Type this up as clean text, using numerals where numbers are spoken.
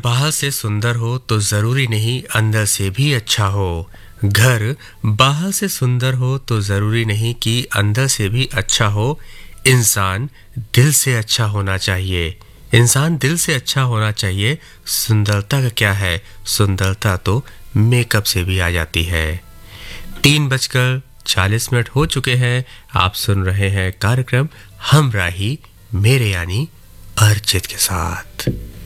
बाहर से सुंदर हो तो ज़रूरी नहीं अंदर से भी अच्छा हो। घर बाहर से सुंदर हो तो ज़रूरी नहीं कि अंदर से भी अच्छा हो। इंसान दिल से अच्छा होना चाहिए। इंसान दिल से अच्छा होना चाहिए। सुंदरता का क्या है, सुंदरता तो मेकअप से भी आ जाती है। 3:40 हो चुके हैं। आप सुन रहे हैं कार्यक्रम हम राही मेरे यानी अर्चित के साथ।